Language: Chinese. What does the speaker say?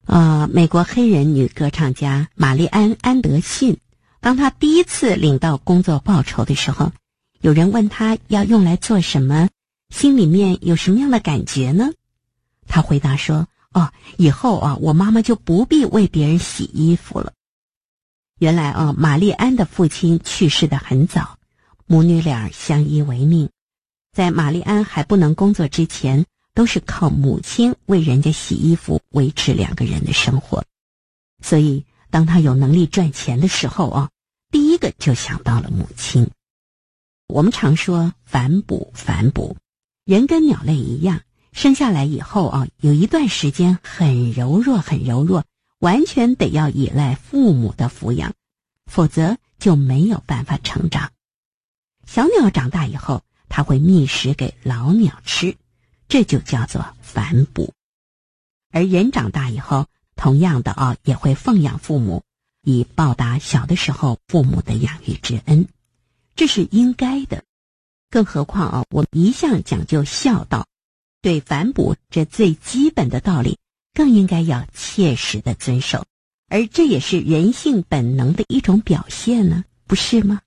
美国黑人女歌唱家玛丽安·安德逊，当她第一次领到工作报酬的时候，有人问她要用来做什么，心里面有什么样的感觉呢？她回答说，以后我妈妈就不必为别人洗衣服了。原来玛丽安的父亲去世得很早，母女俩相依为命。在玛丽安还不能工作之前，都是靠母亲为人家洗衣服维持两个人的生活。所以当她有能力赚钱的时候第一个就想到了母亲。我们常说反哺，人跟鸟类一样，生下来以后有一段时间很柔弱，完全得要依赖父母的抚养，否则就没有办法成长。小鸟长大以后，它会觅食给老鸟吃，这就叫做反哺。而人长大以后，同样的也会奉养父母，以报答小的时候父母的养育之恩，这是应该的。更何况我们一向讲究孝道，对反哺这最基本的道理更应该要切实的遵守，而这也是人性本能的一种表现呢，不是吗？